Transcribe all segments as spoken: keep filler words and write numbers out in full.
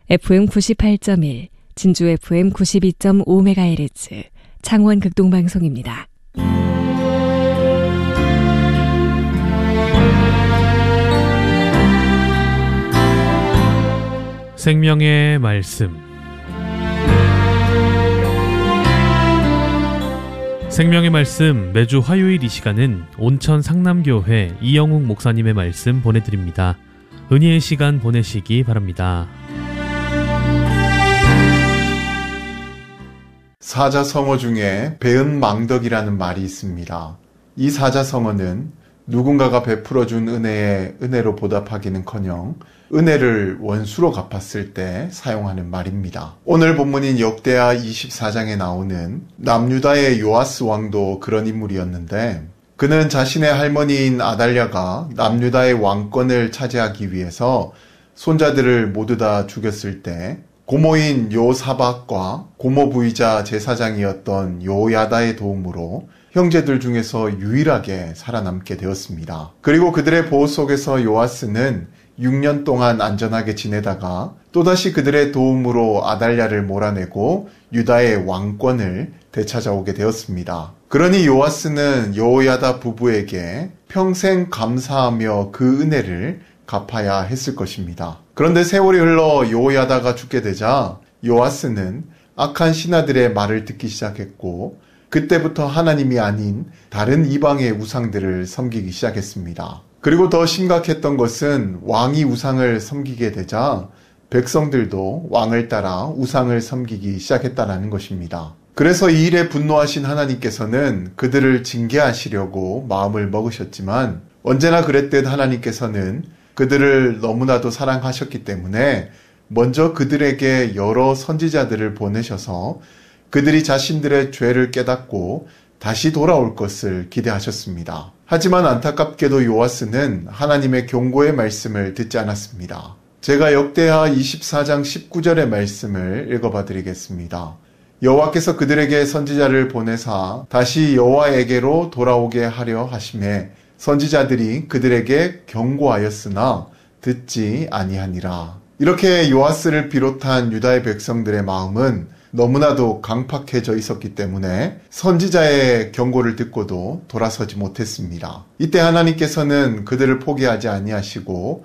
에프엠 구십팔 점 일, 진주 에프엠 구십이 점 오 메가헤르츠, 창원 극동방송입니다. 생명의 말씀. 생명의 말씀 매주 화요일 이 시간은 온천 상남교회 이영욱 목사님의 말씀 보내드립니다. 은혜의 시간 보내시기 바랍니다. 사자성어 중에 배은망덕이라는 말이 있습니다. 이 사자성어는 누군가가 베풀어준 은혜에 은혜로 보답하기는커녕 은혜를 원수로 갚았을 때 사용하는 말입니다. 오늘 본문인 역대하 이십사 장에 나오는 남유다의 요아스 왕도 그런 인물이었는데, 그는 자신의 할머니인 아달랴가 남유다의 왕권을 차지하기 위해서 손자들을 모두 다 죽였을 때 고모인 요사박과 고모 부이자 제사장이었던 요야다의 도움으로 형제들 중에서 유일하게 살아남게 되었습니다. 그리고 그들의 보호 속에서 요아스는 육 년 동안 안전하게 지내다가 또다시 그들의 도움으로 아달랴를 몰아내고 유다의 왕권을 되찾아오게 되었습니다. 그러니 요아스는 여호야다 부부에게 평생 감사하며 그 은혜를 갚아야 했을 것입니다. 그런데 세월이 흘러 여호야다가 죽게 되자 요아스는 악한 신하들의 말을 듣기 시작했고, 그때부터 하나님이 아닌 다른 이방의 우상들을 섬기기 시작했습니다. 그리고 더 심각했던 것은 왕이 우상을 섬기게 되자 백성들도 왕을 따라 우상을 섬기기 시작했다는 것입니다. 그래서 이 일에 분노하신 하나님께서는 그들을 징계하시려고 마음을 먹으셨지만, 언제나 그랬듯 하나님께서는 그들을 너무나도 사랑하셨기 때문에 먼저 그들에게 여러 선지자들을 보내셔서 그들이 자신들의 죄를 깨닫고 다시 돌아올 것을 기대하셨습니다. 하지만 안타깝게도 요아스는 하나님의 경고의 말씀을 듣지 않았습니다. 제가 역대하 이십사 장 십구 절의 말씀을 읽어봐 드리겠습니다. 여호와께서 그들에게 선지자를 보내사 다시 여호와에게로 돌아오게 하려 하심에 선지자들이 그들에게 경고하였으나 듣지 아니하니라. 이렇게 요아스를 비롯한 유다의 백성들의 마음은 너무나도 강팍해져 있었기 때문에 선지자의 경고를 듣고도 돌아서지 못했습니다. 이때 하나님께서는 그들을 포기하지 아니하시고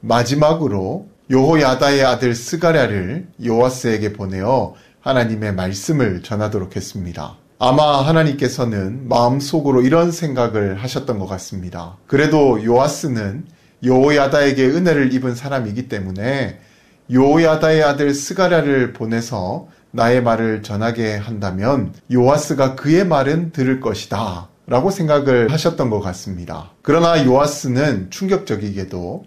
마지막으로 여호야다의 아들 스가랴를 요아스에게 보내어 하나님의 말씀을 전하도록 했습니다. 아마 하나님께서는 마음속으로 이런 생각을 하셨던 것 같습니다. 그래도 요아스는 여호야다에게 은혜를 입은 사람이기 때문에 여호야다의 아들 스가랴를 보내서 나의 말을 전하게 한다면 요아스가 그의 말은 들을 것이다 라고 생각을 하셨던 것 같습니다. 그러나 요아스는 충격적이게도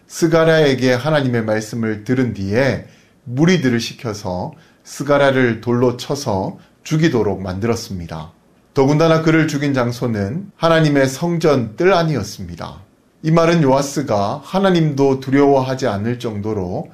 스가랴에게 하나님의 말씀을 들은 뒤에 무리들을 시켜서 스가랴를 돌로 쳐서 죽이도록 만들었습니다. 더군다나 그를 죽인 장소는 하나님의 성전 뜰 안이었습니다. 이 말은 요아스가 하나님도 두려워하지 않을 정도로